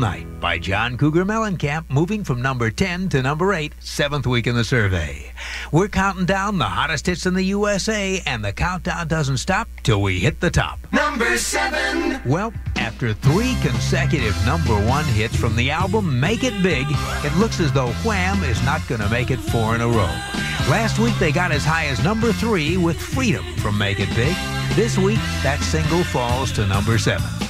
Night by John Cougar Mellencamp, moving from number 10 to number 8, 7th week in the survey. We're counting down the hottest hits in the USA, and the countdown doesn't stop till we hit the top. Number 7. Well, after 3 consecutive number 1 hits from the album Make It Big, it looks as though Wham is not going to make it 4 in a row. Last week, they got as high as number 3 with Freedom from Make It Big. This week, that single falls to number 7.